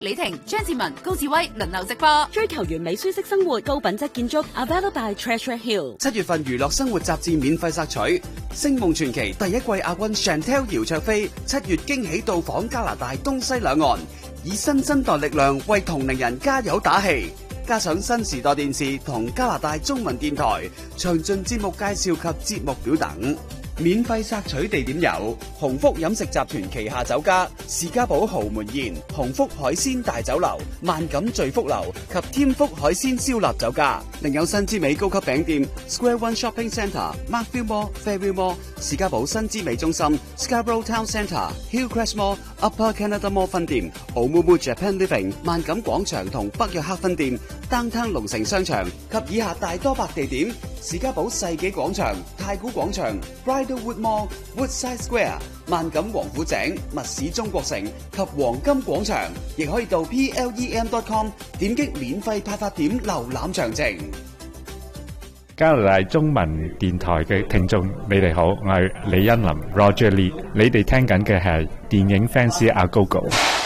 李婷、張志文、高志威輪流直播， 追求完美舒適生活，高品質建築 Available by Treasure Hill。 7月份娛樂生活雜誌免費索取，《星夢傳奇》第一季亞軍 Chantel 姚焯菲7月驚喜到訪加拿大東西兩岸，以新生代力量為同齡人加油打氣。加上新時代電視同加拿大中文電台詳盡節目介紹及節目表等。免費索取地點有鴻福飲食集團旗下酒家士嘉堡豪門宴、鴻福海鮮大酒樓、萬錦聚福樓及添福海鮮燒臘酒家。另有新之美高級餅店 Square One Shopping Centre、Markville Mall、Fairview Mall、士嘉堡新之美中心、Scarborough Town Centre、Hillcrest Mall、Upper Canada Mall 分店、Oumuamua Japan Living、萬錦廣場同北約克分店、Downtown 龍城商場及以下大多白地點：士嘉堡世紀廣場、太古廣場、Bridlewood Mall、Woodside Square、萬錦王府井、密市中國城及黃金廣場，亦可以到 plem.com 點擊免費派發點瀏覽詳情。 加拿大中文電台嘅聽眾，你哋好，我係李欣林 Roger Lee， 你哋聽緊嘅係電影 fans 阿 Gogo。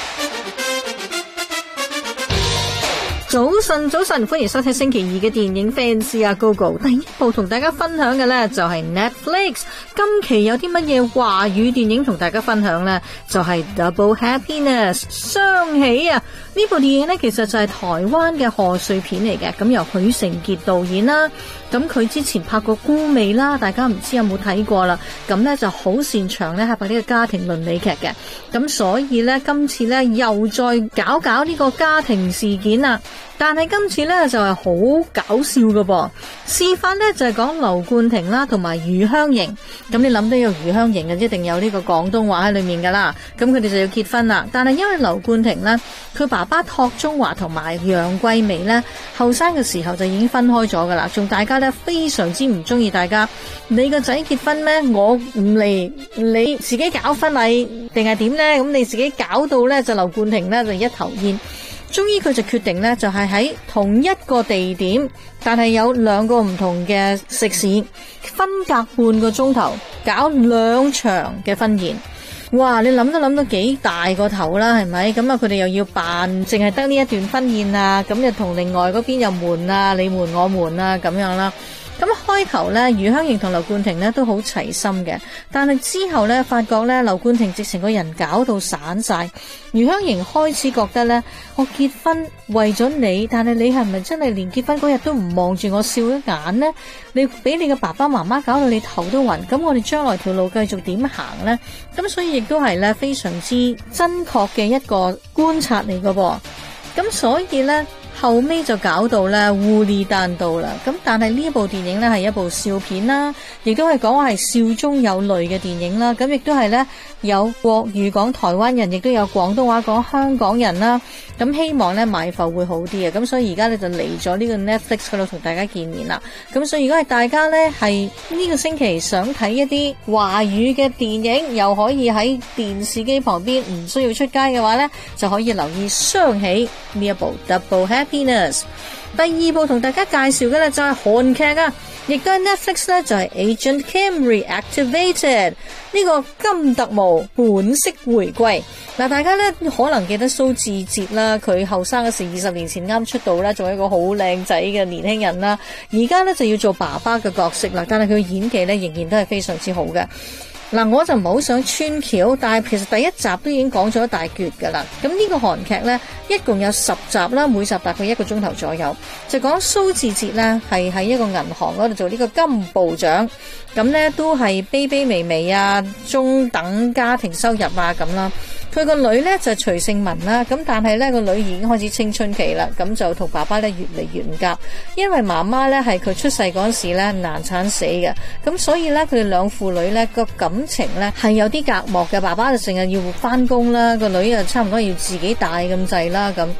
早晨，歡迎收聽星期二嘅電影 fans 阿 Gogo。第一部同大家分享嘅呢，就係 Netflix 今期有啲乜嘢華語電影同大家分享呢？就係 Double Happiness 雙喜啊！呢部電影呢，其實就係台灣嘅賀歲片嚟嘅，咁由許成傑導演啦。咁佢之前拍過孤味啦，大家唔知有冇睇過啦。咁呢就好擅長呢係拍呢個家庭倫理劇嘅，咁所以呢，今次呢又再搞呢個家庭事件啦。但係今次呢就係好搞笑㗎噃，事發呢就係講劉冠廷啦同埋余香凝。咁你諗到有余香凝嘅，一定有呢個廣東話喺裏面噶啦。咁佢哋就要結婚啦。但係因為劉冠廷呢，佢爸爸托中華同埋楊貴媚呢，後生嘅時候就已經分開咗噶啦，仲大家呢非常之唔中意大家。你個仔結婚咩？我唔嚟，你自己搞婚禮定係點呢？咁你自己搞到呢，就劉冠廷呢就一頭煙。終於佢就決定呢，就係喺同一個地點，但係有兩個唔同嘅食肆，分隔半個鐘頭搞兩場嘅婚宴。哇！你諗都諗到幾大個頭啦，係咪？咁啊，佢哋又要扮淨係得呢一段婚宴啊，咁就同另外嗰邊又瞞啊，你瞞我瞞啊，咁樣啦。咁開頭呢，余香凝同劉冠廷呢都好齊心嘅，但係之後呢，發覺呢，劉冠廷直情個人搞到散晒。余香凝開始覺得呢，我結婚為咗你，但係你係咪真係連結婚嗰日都唔望住我笑一眼呢？你俾你嘅爸爸媽媽搞到你頭都暈，咁我哋將來條路繼續點行呢？咁所以亦都係呢非常之真確嘅一個觀察嚟㗎噃。咁所以呢，後尾就搞到咧烏哩單刀啦，咁但係呢部電影咧係一部笑片啦，亦都係講話係笑中有淚嘅電影啦，咁亦都係咧有國語講台灣人，亦都有廣東話講香港人啦，咁希望咧賣埠會好啲啊，咁所以而家咧就嚟咗呢個 Netflix 嗰度同大家見面啦，咁所以如果係大家咧係呢個星期想睇一啲華語嘅電影，又可以喺電視機旁邊唔需要出街嘅話咧，就可以留意雙喜呢一部 Double Happiness。第二部同大家介紹嘅咧就係韓劇啊，亦都係 Netflix 咧就係 Agent Kim Reactivated 呢個金特務本色回歸。嗱，大家咧可能記得蘇智哲啦，佢後生嗰時20年前啱出道啦，做一個好靚仔嘅年輕人啦，而家咧就要做爸爸嘅角色啦，但係佢演技咧仍然都係非常之好嘅。嗱，我就唔係好想穿橋，但係其實第一集都已經講咗一大橛噶啦。咁呢個韓劇呢，一共有10集啦，每集大概1個鐘頭左右，就講蘇智哲呢係喺一個銀行嗰度做呢個金部長，咁呢都係卑卑微微啊，中等家庭收入啊咁啦。佢個女呢就徐勝文啦，咁但係呢個女已經開始青春期啦，咁就同爸爸呢越嚟越唔夾，因為媽媽呢係佢出世嗰時呢難產死嘅，咁所以呢佢哋兩父女呢個感情呢係有啲隔膜嘅，爸爸就成日要返工啦，個女又差唔多要自己帶咁滯啦咁。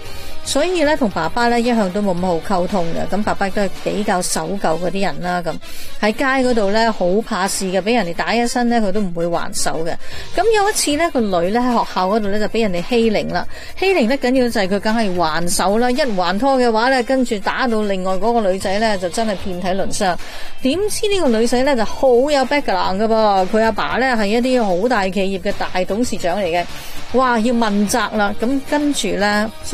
所以咧同爸爸咧一向都冇乜好溝通嘅。咁爸爸都係比較守舊嗰啲人啦，咁喺街嗰度咧好怕事嘅，俾人哋打一身咧佢都唔會還手嘅。咁有一次咧個女咧喺學校嗰度咧就俾人哋欺凌啦，欺凌得緊要就係佢梗係還手啦，一還拖嘅話咧跟住打到另外嗰個女仔咧就真係遍體鱗傷。點知呢個女仔咧就好有 background 噶噃，佢阿爸咧係一啲好大企業嘅大董事長嚟嘅，哇要問責啦。咁跟住咧